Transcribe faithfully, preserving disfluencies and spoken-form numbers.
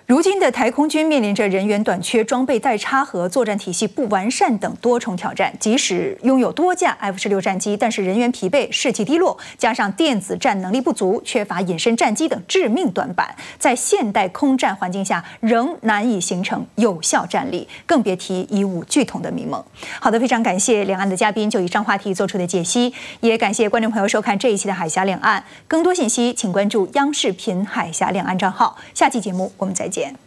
如今的台空军面临着人员短缺、装备代差和作战体系不完善等多重挑战。即使拥有多架 F 十六战机，但是人员疲惫、士气低落，加上电子战能力不足、缺乏隐身战机等致命短板，在现代空战环境下仍难以形成有效战力，更别提以武拒统的民盟。好的，非常感谢两岸的嘉宾就以上话题做出的解析，也感谢观众朋友收看这一期的海峡两岸。更多信息请关注央视频海峡两岸账号。下期节目我们再见。